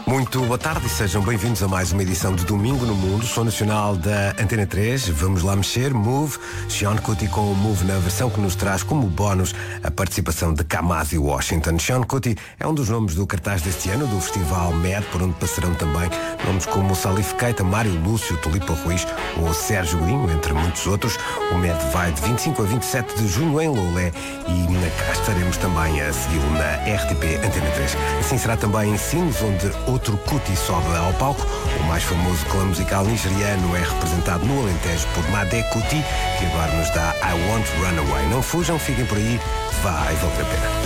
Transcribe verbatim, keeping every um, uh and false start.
Muito boa tarde e sejam bem-vindos a mais uma edição de Domingo no Mundo, Som Nacional da Antena três. Vamos lá mexer, Move, Sean Kuti com o Move na versão que nos traz como bónus a participação de Kamasi Washington. Sean Kuti é um dos nomes do cartaz deste ano do Festival M E D, por onde passarão também nomes como Salif Keita, Mário Lúcio, Tulipa Ruiz ou Sérgio Godinho, entre muitos outros. O M E D vai de vinte e cinco a vinte e sete de junho em Loulé e na cá estaremos também a segui-lo na R T P Antena três. Assim será também em Sines, onde outro Kuti sobe ao palco. O mais famoso clã musical nigeriano é representado no Alentejo por Made Kuti, que agora nos dá I Want Runaway. Não fujam, fiquem por aí, vai valer a pena.